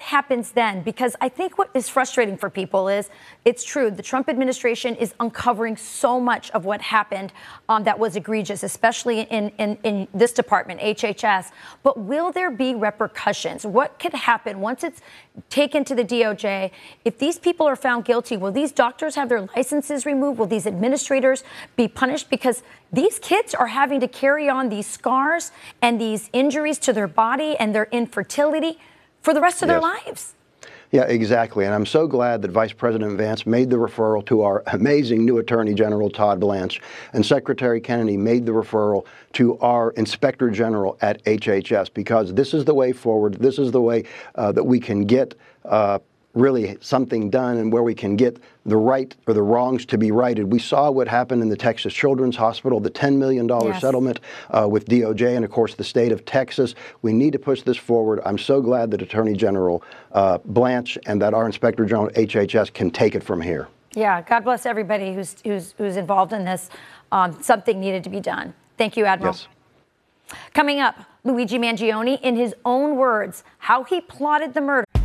happens then? Because I think what is frustrating for people is, it's true, the Trump administration is uncovering so much of what happened that was egregious, especially in this department, HHS. But will there be repercussions? What could happen once it's taken to the DOJ? If these people are found guilty, will these doctors have their licenses removed? Will these administrators be punished? Because these kids are having to carry on these scars and these injuries to their body and their infertility for the rest of their lives. Yeah, exactly. And I'm so glad that Vice President Vance made the referral to our amazing new Attorney General, Todd Blanche, and Secretary Kennedy made the referral to our Inspector General at HHS, because this is the way forward. This is the way that we can get really something done, and where we can get the right or the wrongs to be righted. We saw what happened in the Texas Children's Hospital, the $10 million settlement with DOJ and, of course, the state of Texas. We need to push this forward. I'm so glad that Attorney General Blanche and that our Inspector General at HHS can take it from here. Yeah, God bless everybody who's involved in this. Something needed to be done. Thank you, Admiral. Yes. Coming up, Luigi Mangione, in his own words, how he plotted the murder.